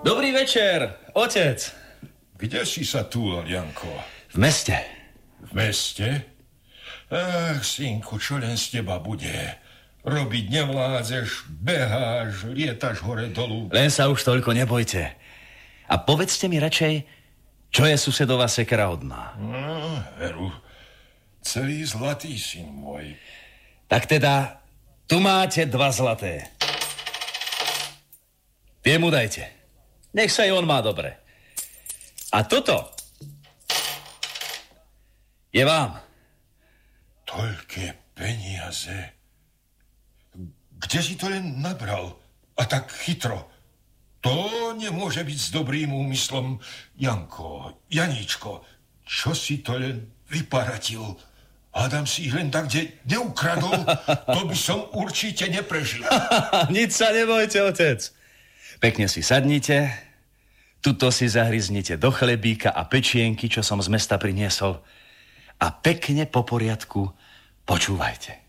Dobrý večer, otec. Kde si sa túlal, Janko? V meste. V meste? Ach, synku, čo len z teba bude? Robiť nevládzeš, beháš, lietaš hore dolu. Len sa už toľko nebojte. A povedzte mi radšej, čo je susedová sekera hodná. No, veru, celý zlatý, syn môj. Tak teda, tu máte 2 zlaté. Tie mu dajte. Nech sa aj on má dobre. A toto je vám. Toľké peniaze. Kde si to len nabral? A tak chytro. To nemôže byť s dobrým úmyslom. Janko, Janíčko, čo si to len vyparatil? Hádam si ich len tak, kde neukradol, to by som určite neprežil. Nic sa nebojte, otec. Pekne si sadnite, tuto si zahryznite do chlebíka a pečienky, čo som z mesta priniesol. A pekne po poriadku počúvajte.